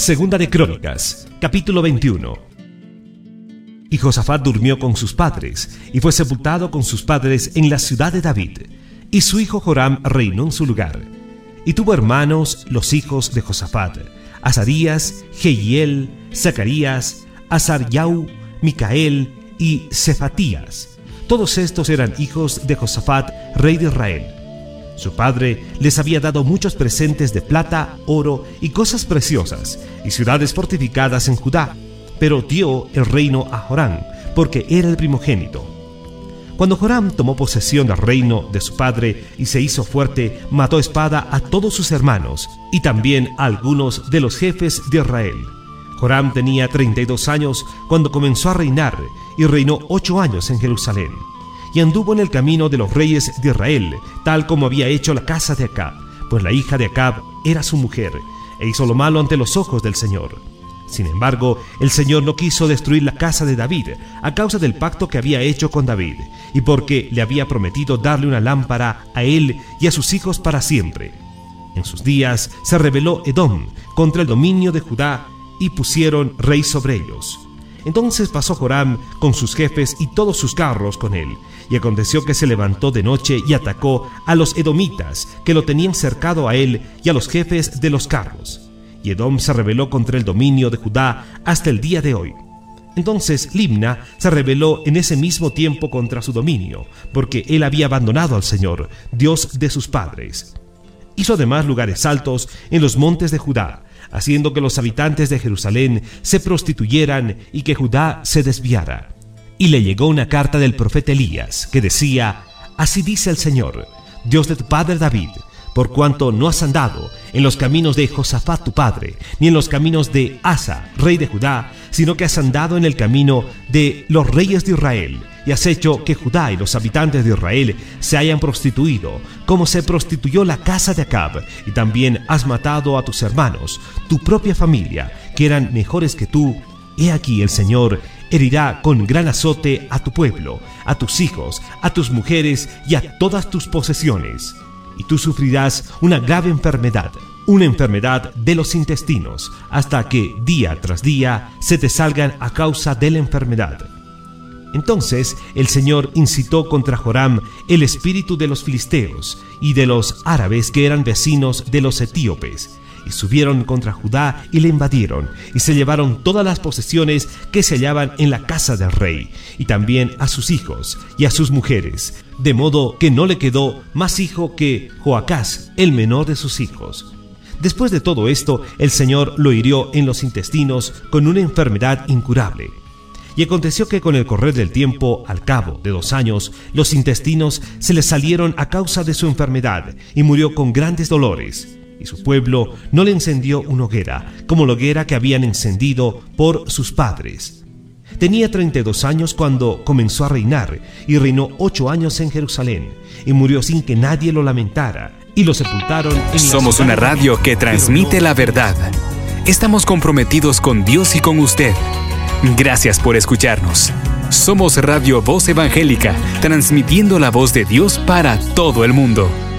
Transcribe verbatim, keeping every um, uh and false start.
Segunda de Crónicas, capítulo veintiuno. Y Josafat durmió con sus padres, y fue sepultado con sus padres en la ciudad de David, y su hijo Joram reinó en su lugar. Y tuvo hermanos los hijos de Josafat, Azarías, Jehiel, Zacarías, Azaryahu, Micael y Cefatías. Todos estos eran hijos de Josafat, rey de Israel. Su padre les había dado muchos presentes de plata, oro y cosas preciosas, y ciudades fortificadas en Judá, pero dio el reino a Joram, porque era el primogénito. Cuando Joram tomó posesión del reino de su padre y se hizo fuerte, mató a espada a todos sus hermanos, y también a algunos de los jefes de Israel. Joram tenía treinta y dos años cuando comenzó a reinar, y reinó ocho años en Jerusalén. Y anduvo en el camino de los reyes de Israel, tal como había hecho la casa de Acab, pues la hija de Acab era su mujer, e hizo lo malo ante los ojos del Señor. Sin embargo, el Señor no quiso destruir la casa de David, a causa del pacto que había hecho con David, y porque le había prometido darle una lámpara a él y a sus hijos para siempre. En sus días se rebeló Edom contra el dominio de Judá, y pusieron rey sobre ellos. Entonces pasó Joram con sus jefes y todos sus carros con él, y aconteció que se levantó de noche y atacó a los edomitas que lo tenían cercado a él y a los jefes de los carros. Y Edom se rebeló contra el dominio de Judá hasta el día de hoy. Entonces Libna se rebeló en ese mismo tiempo contra su dominio, porque él había abandonado al Señor, Dios de sus padres. Hizo además lugares altos en los montes de Judá, haciendo que los habitantes de Jerusalén se prostituyeran y que Judá se desviara. Y le llegó una carta del profeta Elías, que decía: Así dice el Señor, Dios de tu padre David, por cuanto no has andado en los caminos de Josafat tu padre, ni en los caminos de Asa, rey de Judá, sino que has andado en el camino de los reyes de Israel, y has hecho que Judá y los habitantes de Israel se hayan prostituido, como se prostituyó la casa de Acab, y también has matado a tus hermanos, tu propia familia, que eran mejores que tú. He aquí el Señor herirá con gran azote a tu pueblo, a tus hijos, a tus mujeres y a todas tus posesiones. Y tú sufrirás una grave enfermedad, una enfermedad de los intestinos, hasta que día tras día se te salgan a causa de la enfermedad. Entonces el Señor incitó contra Joram el espíritu de los filisteos y de los árabes que eran vecinos de los etíopes, y subieron contra Judá y le invadieron, y se llevaron todas las posesiones que se hallaban en la casa del rey, y también a sus hijos y a sus mujeres, de modo que no le quedó más hijo que Joacás, el menor de sus hijos. Después de todo esto, el Señor lo hirió en los intestinos con una enfermedad incurable. Y aconteció que con el correr del tiempo, al cabo de dos años, los intestinos se le salieron a causa de su enfermedad, y murió con grandes dolores. Y su pueblo no le encendió una hoguera, como la hoguera que habían encendido por sus padres. Tenía treinta y dos años cuando comenzó a reinar, y reinó ocho años en Jerusalén, y murió sin que nadie lo lamentara, y lo sepultaron en Somos una radio que transmite la verdad. Estamos comprometidos con Dios y con usted. Gracias por escucharnos. Somos Radio Voz Evangélica, transmitiendo la voz de Dios para todo el mundo.